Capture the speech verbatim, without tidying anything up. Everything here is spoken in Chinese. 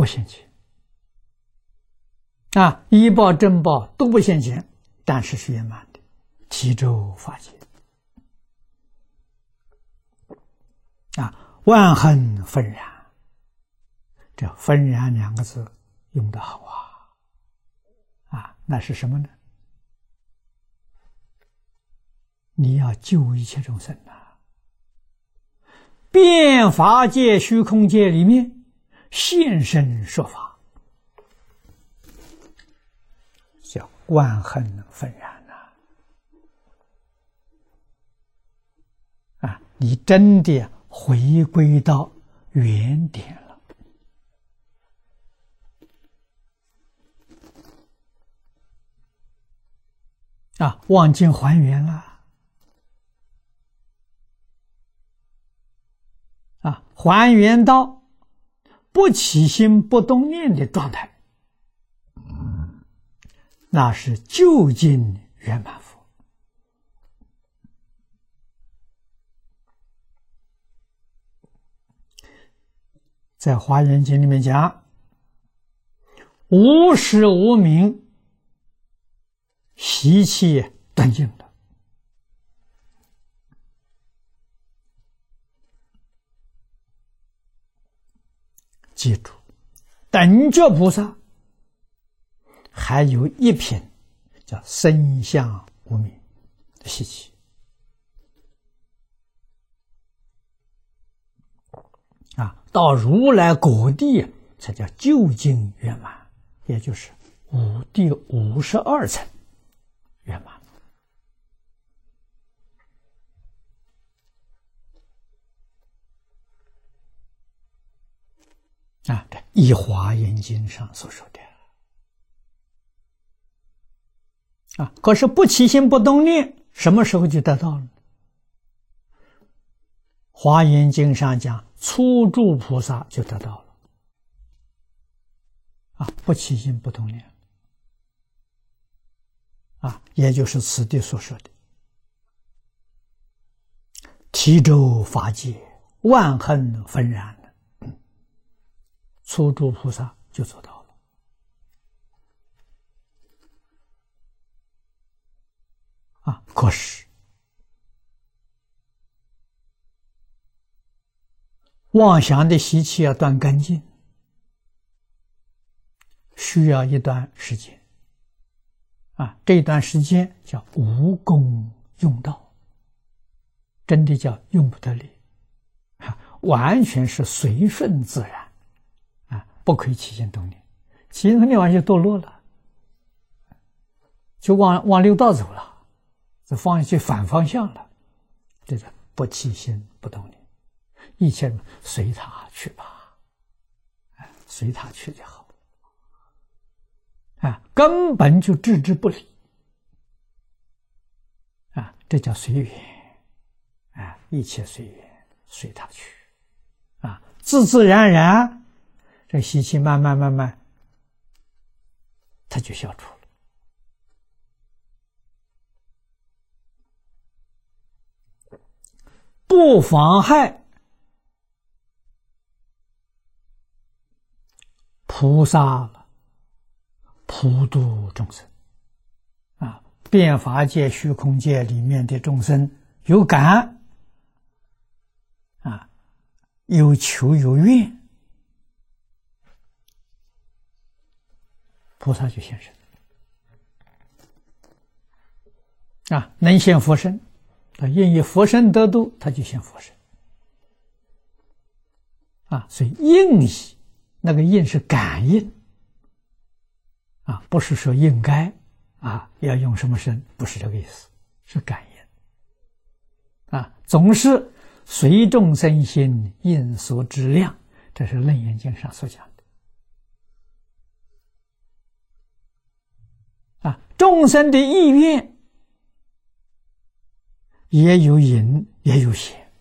不现前啊，医报正报都不现前，但是是圆满的，体周法界啊，万恒纷然，这纷然两个字用得好啊啊，那是什么呢？你要救一切众生啊！遍法界、虚空界里面现身说法，叫万恒纷然呐！啊，你真的回归到原点了啊，忘境还原了。啊，还原到不起心不动念的状态，那是究竟圆满佛。在《华严经》里面讲，无始无明，习气断尽了。记住，等觉菩萨还有一品叫身相无明的习气啊，到如来果地才叫究竟圆满，也就是五第五十二层圆满啊，这一华严经上所说的啊，可是不起心不动念，什么时候就得到了？华严经上讲，初住菩萨就得到了啊，不起心不动念啊，也就是此地所说的体周法界，万恒纷然。初住菩萨就做到了啊！可是妄想的习气要断干净，需要一段时间啊！这段时间叫无功用道，真的叫用不得力啊！完全是随顺自然。不可以起心动念，起心动念完就堕落了，就往往六道走了，这方向就反方向了。这个不起心不动念，一切随他去吧，随他去就好啊，根本就置之不理啊，这叫随缘啊，一切随缘，随他去啊，自自然然。这习气慢慢慢慢，它就消除了。不妨害菩萨普度众生啊，遍法界、虚空界里面的众生有感啊，有求有愿。菩萨就现身啊，能现佛身，他愿意佛身得度，他就现佛身啊。所以应意，那个应是感应啊，不是说应该啊要用什么身，不是这个意思，是感应啊，总是随众生心，应所知量，这是《楞严经》上所讲的。啊，众生的意愿也有隐也有显